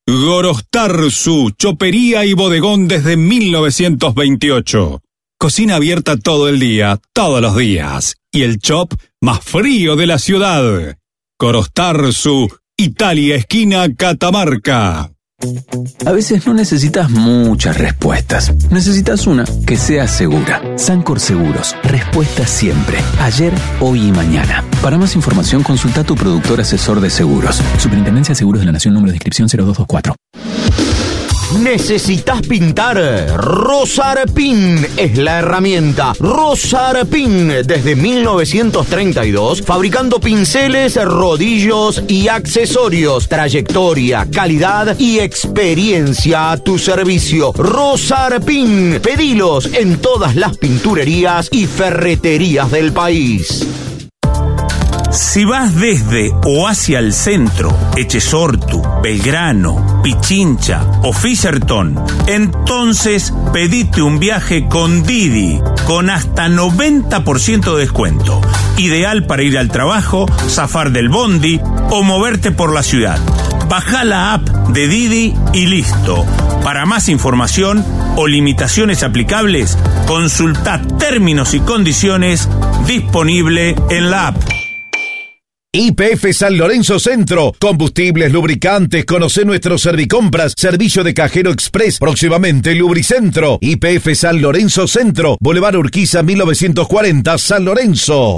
Gorostarzu, chopería y bodegón desde 1928. Cocina abierta todo el día, todos los días. Y el chop más frío de la ciudad. Gorostarzu, Italia, esquina Catamarca. A veces no necesitas muchas respuestas. Necesitas una que sea segura. Sancor Seguros. Respuesta siempre. Ayer, hoy y mañana. Para más información, consulta a tu productor asesor de seguros. Superintendencia de Seguros de la Nación, número de inscripción 0224. ¿Necesitas pintar? Rosarpin es la herramienta. Rosarpin, desde 1932, fabricando pinceles, rodillos y accesorios. Trayectoria, calidad y experiencia a tu servicio. Rosarpin, pedilos en todas las pinturerías y ferreterías del país. Si vas desde o hacia el centro, Echesortu, Belgrano, Pichincha o Fisherton, entonces pedite un viaje con Didi, con hasta 90% de descuento. Ideal para ir al trabajo, zafar del bondi o moverte por la ciudad. Baja la app de Didi y listo. Para más información o limitaciones aplicables, consulta términos y condiciones disponible en la app. YPF San Lorenzo Centro, combustibles, lubricantes, conoce nuestro Servicompras, servicio de cajero express, próximamente Lubricentro. YPF San Lorenzo Centro, Boulevard Urquiza 1940, San Lorenzo.